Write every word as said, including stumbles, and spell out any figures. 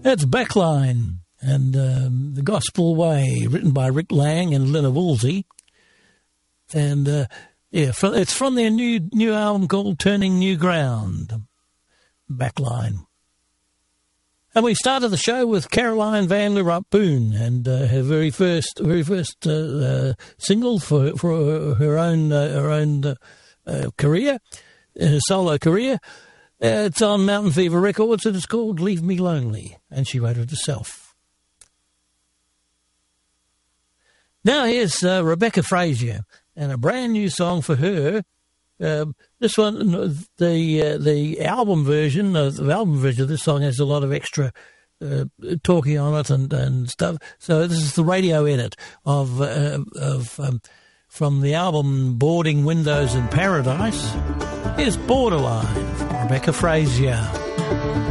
That's Backline and um, The Gospel Way, written by Rick Lang and Lena Woolsey. And, uh, yeah, it's from their new new album called Turning New Ground, Backline. And we started the show with Caroline Van Lerop Boone and uh, her very first very first uh, uh, single for for her own uh, her own uh, uh, career, her solo career. Uh, it's on Mountain Fever Records and it's called Leave Me Lonely, and she wrote it herself. Now here's uh, Rebecca Frazier and a brand new song for her. Uh, this one, the uh, the album version, uh, the album version of this song has a lot of extra uh, talking on it and, and stuff. So this is the radio edit of uh, of um, from the album Boarding Windows in Paradise. Here's Borderline, Rebecca Frazier.